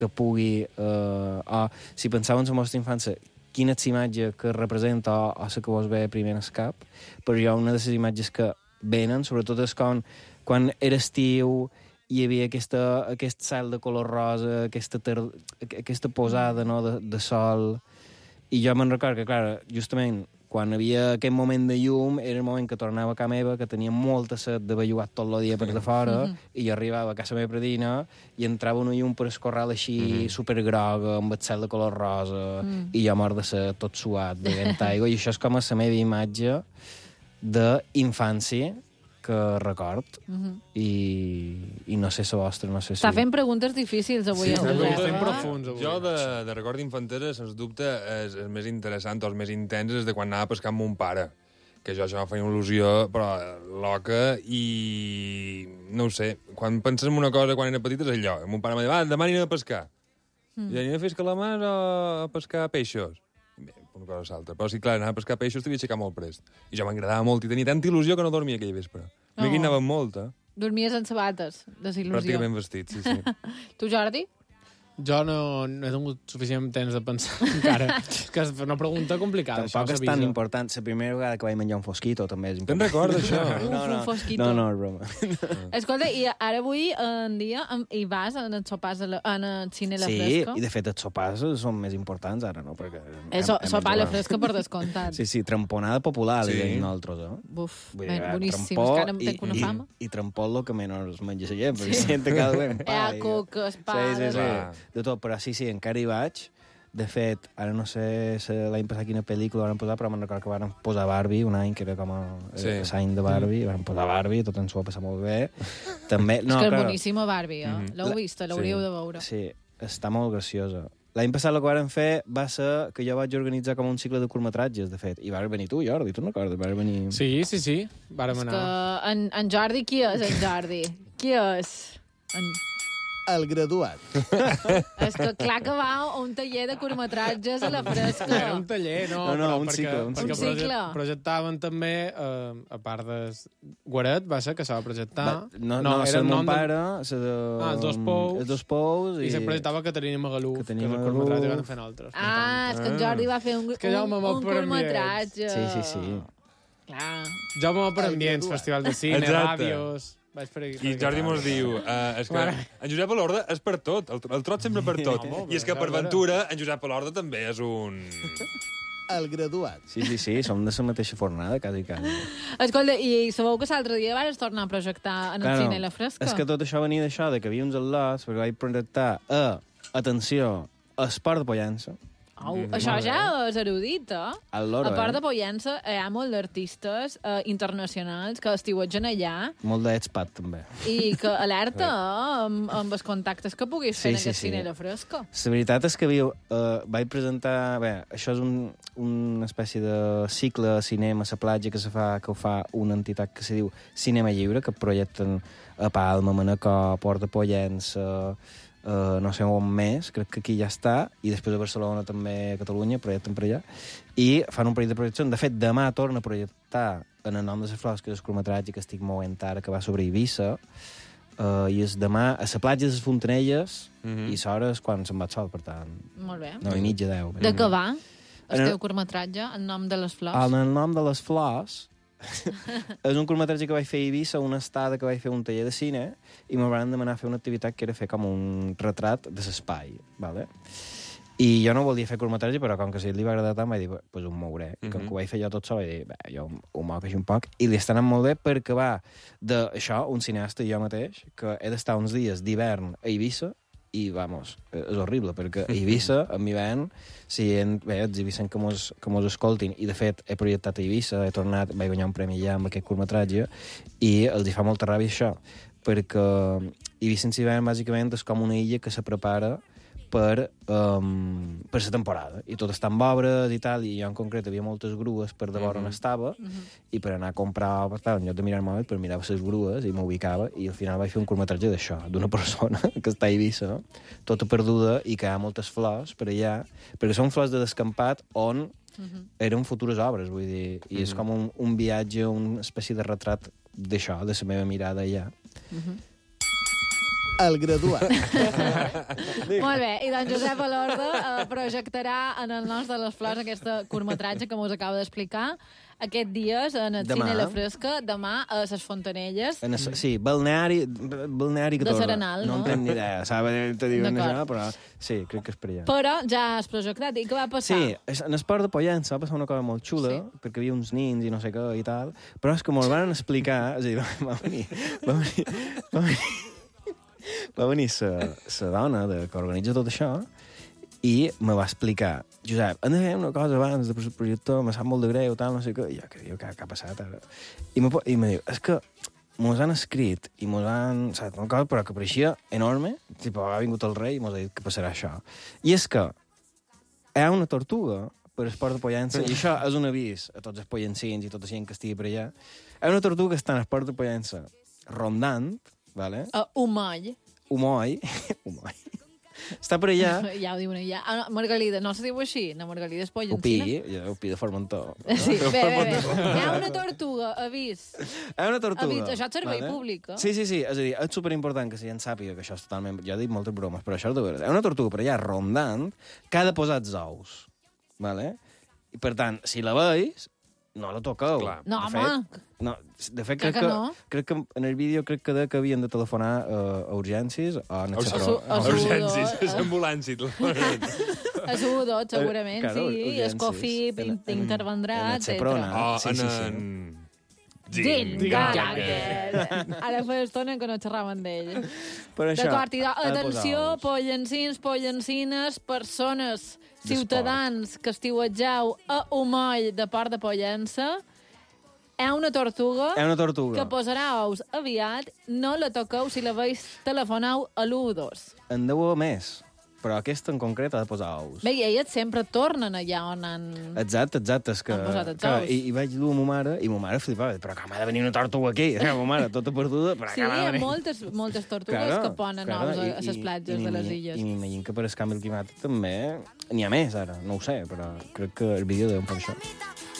que pugui... o si penseu en la vostra infància, quina és l'imatge que representa o la que vos ve primer en el cap, però hi ha una de les imatges que venen, sobretot és quan era estiu, hi havia aquest cel de color rosa, aquesta posada, no, de sol, i jo me'n recordo que, clar, justament, quan havia aquest moment de llum, era el moment que tornava a casa meva, que tenia molta set d'haver jugat tot el dia per de fora, i jo arribava a casa meva predina i entrava una llum per escorral així, supergroga, amb el cel de color rosa, i jo mort de ser tot suat, bevent aigua, i això és com a la meva imatge d'infància que record, i no sé la vostra, no sé si... Està fent preguntes difícils avui. Sí, el Josep, estem eh? profuns avui. Jo, de record d'infantesa, sens dubte, és més interessant o els més intens és de quan anava a pescar amb mon pare, que això em feia una il·lusió, però loca, i no ho sé, quan penses en una cosa quan era petit és allò. Mon pare em deia, demà anirem a pescar. I anirem a fer calamars o a pescar peixos? Bé, una cosa o l'altra. Però sí, clar, anar a pescar peixos t'havia aixecat molt prest. I jo m'agradava molt i tenia tanta il·lusió que no dormia aquell vespre. A mi anava molt, Dormies en sabates, desil·lusió. Pràcticament vestit, sí. Tu, Jordi? Jo no he tingut suficient temps de pensar encara. Que és una pregunta complicada. Tampoc és tan important. La primera vegada que vaig menjar un fosquito també és important. Te'n recordes, això? Un fosquito. No, és broma. Escolta, i ara avui en dia hi vas en els sopars en el cine La Sí, Fresca? i de fet els sopars són més importants ara, no? Perquè Sopar a La Fresca per descomptat. Sí, tramponada popular, Sí. li deim nosaltres, Buf, Vull dir, boníssim. trampó És que ara em tenc una fama. I trampó el que menys menja la gent, perquè sempre cada ben pa. Coques, pa... De tot, però sí, encara hi vaig. De fet, ara no sé l'any passat quina pel·lícula van posar, però me'n recordo que van posar Barbie un any, que era com l'any de Barbie, van posar Barbie, tot ens ho va passar molt bé. També, és que és boníssima Barbie, l'heu vista, l'hauríeu de veure. Sí, està molt graciosa. L'any passat el que vam fer va ser que jo vaig organitzar com un cicle de curtmetratges, de fet. I vas venir tu, Jordi, tu no recordes? Vas venir... Sí. Vàrem anar. És que en Jordi, qui és en Jordi? Qui és? El graduat. És que clar que va a un taller de curtmetratges a La Fresca. Era un taller, no, un cicle. Un cicle. Projectaven també, a part de Guaret, va ser que s'ha de projectar. No, era mon pare, els dos Pous. I se projectava Caterina Magaluf, que és el curtmetratge que van fer nosaltres. És que en Jordi va fer un curtmetratge. Sí. Clar. Jaume va per ambients, festivals de cine, ràdios... I Jordi mos diu, és que en Josep Alorda és per tot, el trot sempre per tot. I és que per ventura, en Josep Alorda també és un... El graduat. Sí, som de la mateixa fornada, quasi. Escolta, i sabeu que l'altre dia vas tornar a projectar en el cine La Fresca? És que tot això venia d'això, que havia uns al·lots, perquè vaig projectar atenció, Esport de Pollença. Això ja és erudit, eh? A part de Pollença hi ha molts d'artistes internacionals que estiuetgen allà. Molt d'expat, també. I que alerta amb els contactes que puguis fer en aquest cine La Fresca. La veritat és que vaig presentar... Bé, això és una espècie de cicle de cinema a la platja que ho fa una entitat que se diu Cinema Lliure, que projecten a Palma, Manacor, Port de Pollença... no sé on més, crec que aquí ja està, i després a Barcelona també, a Catalunya, projecten per allà, i fan un parell de projeccions. De fet, demà torna a projectar en el nom de les flors, que és el curtmetratge que estic movent ara, que va sobre Eivissa, i és demà a la platja de les Fontanelles, i l'hora és quan se'n va el sol, per tant... Molt bé. 9:30, 10. De què va el teu curtmetratge, en nom de les flors? En el nom de les flors... és un curtmetratge que vaig fer a Eivissa, una estada que vaig fer un taller de cine, i me van demanar fer una activitat que era fer com un retrat de l'espai, ¿vale? I jo no volia fer curtmetratge, però com que si li va agradar tant, vaig dir, pues ho mouré. I com que ho vaig fer jo tot sol, vaig dir, jo ho moc així un poc, i li està anant molt bé perquè va d'això, un cineasta i jo mateix, que he d'estar uns dies d'hivern a Eivissa, i, vamos, és horrible, perquè a Eivissa, amb hivern, els eivissens que mos escoltin, i de fet he projectat a Eivissa, vaig guanyar un premi ja amb aquest curtmetratge, i els hi fa molta ràbia això, perquè Eivissa en hivern, bàsicament, és com una illa que se prepara per la temporada, i tot està amb obres i tal, i jo en concret havia moltes grues per de vora on estava, i per anar a comprar, en lloc de mirar el mòbil, per mirar les grues, i m'ubicava, i al final vaig fer un curtmetratge d'això, d'una persona que està a Eivissa, tota perduda, i que hi ha moltes flors per allà, perquè són flors de descampat on eren futures obres, vull dir, i és com un viatge, una espècie de retrat d'això, de la meva mirada allà. El graduat. Molt bé, i doncs Josep Alorda projectarà en el Nos de les Flors aquest curtmetratge que mos acaba d'explicar aquest dies en el Demà. Cine La Fresca, demà a les Fontanelles. Sí, balneari que De torna. Serenal, no? No en tenc ni idea, sabe, te diuen D'acord. això, però sí, crec que és per allà. Però ja has projectat. I què va passar? Sí, en Esport de Pollença va passar una cosa molt xula, Sí. perquè hi havia uns nins i no sé què i tal, però és que me'l van explicar, és a dir, va venir la dona que organitza tot això i me va explicar, Josep, hem de fer una cosa abans de projector, me sap molt de greu, tal, no sé què, i jo, què ha passat ara? I me diu, és que mos han escrit i mos han... Saps, una cosa, però que pareixia enorme, tipo, ha vingut el rei i mos ha dit que passarà això. I és que hi ha una tortuga per Esport de Pollença, i això és un avís a tots els pollencins i tota la gent que estigui per allà. Hi ha una tortuga que està en Esport de Pollença rondant, ¿vale? Humall. Humoi. Està per allà. Ja ho diuen allà. Ah, no, Margalida, no se diu així? No, Margalida és pollencina. Upí de Formentor. Sí, bé. Hi ha una tortuga, avís. Hi ha una tortuga. Avís, això és servei públic, eh? Sí, és a dir, és superimportant que la gent sàpiga que això és totalment... Jo he dit moltes bromes, però això és de veres. Hi ha una tortuga per allà rondant que ha de posar els ous, ¿vale? I per tant, si la veus, no la toqueu. Clar. No, De home. De fet, Crec que no. crec que en el vídeo crec que havien de telefonar a urgències o a Urgències, és ambulància. A Sudot, segurament, Claro, sí. urgències. Escofip intervendrà, en el Seprona. etc. O Sí, sí, sí. Ara fa estona que no xerraven d'ell. Per això, D'acord, i ha de posar atenció, ous. pollencins, pollencines, persones, ciutadans que estiuetgeu a Humoll de Port de Pollença, hi ha una tortuga Hi ha una tortuga. que posarà ous aviat, no la toqueu si la veus, telefoneu a l'112. En deu haver més, però aquesta en concret ha de posar ous. Bé, i elles sempre tornen allà on han... Exacte, és que... Han posat els clar, ous. i vaig dur a ma mare, i ma mare flipava, però com ha de venir una tortuga aquí? Ma mare, tota perduda, però Sí, com ha hi de ha venir... moltes tortugues que ponen ous a les platges de les illes. I m'imagino que per el canvi climàtic també n'hi ha més, ara, no ho sé, però crec que el vídeo deu per això.